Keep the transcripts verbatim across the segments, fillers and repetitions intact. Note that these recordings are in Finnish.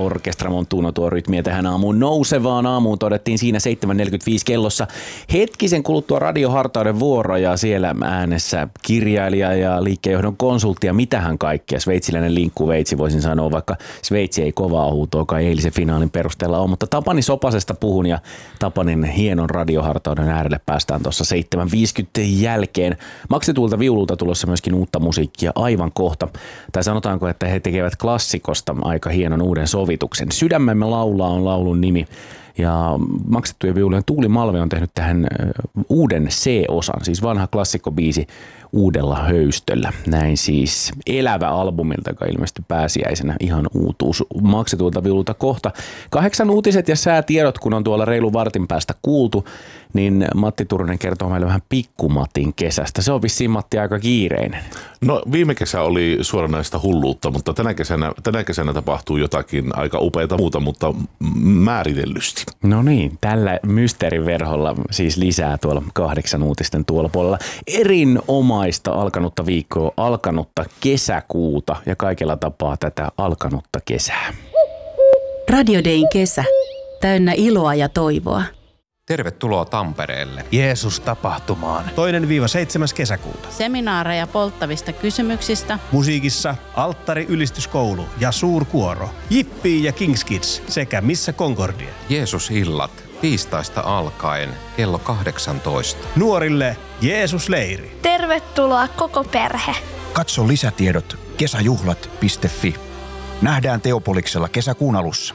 Orkestra Montuno tuo rytmiä tähän aamuun. Nousevaan aamuun todettiin siinä seitsemän neljäkymmentäviisi kellossa. Hetkisen kuluttua radiohartauden vuoro ja siellä äänessä kirjailija ja liikkeenjohdon konsultti ja mitähän kaikkea. Sveitsiläinen linkkuveitsi voisin sanoa, vaikka Sveitsi ei kovaa huutoakaan eilisen finaalin perusteella ole. Mutta Tapani Sopasesta puhun ja Tapanin hienon radiohartauden äärelle päästään tuossa seitsemän viisikymmentä jälkeen. Maksetuilta viululta tulossa myöskin uutta musiikkia aivan kohta. Tai sanotaanko, että he tekevät klassikosta aika hienon uuden sovituksen. Sydämemme laulaa on laulun nimi. Ja maksettujen viulujen Tuuli Malve on tehnyt tähän uuden C-osan, siis vanha klassikkobiisi uudella höystöllä. Näin siis Elävä albumilta, joka ilmestyi pääsiäisenä, ihan uutuus maksetuilta viululta kohta. Kahdeksan uutiset ja säätiedot, kun on tuolla reilu vartin päästä kuultu, niin Matti Turunen kertoo meille vähän Pikkumatin kesästä. Se on vissiin, Matti, aika kiireinen. No viime kesä oli suoranaista hulluutta, mutta tänä kesänä, tänä kesänä tapahtuu jotakin aika upeata muuta, mutta määritellysti. No niin, tällä mysteeriverholla siis lisää tuolla kahdeksan uutisten tuolla puolella. Erinomaista alkanutta viikkoa, alkanutta kesäkuuta ja kaikella tapaa tätä alkanutta kesää. Radio Dayn kesä, täynnä iloa ja toivoa. Tervetuloa Tampereelle. Jeesus-tapahtumaan. Toinen viiva seitsemäs kesäkuuta. Seminaareja polttavista kysymyksistä. Musiikissa Alttari ylistyskoulu ja suurkuoro. Jippii ja Kings Kids sekä Missä Concordia. Jeesus-illat tiistaista alkaen kello kahdeksantoista. Nuorille Jeesus-leiri. Tervetuloa koko perhe. Katso lisätiedot kesäjuhlat piste fi. Nähdään Teopoliksella kesäkuun alussa.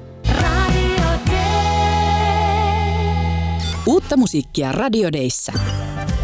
Uutta musiikkia Radio Dayssä.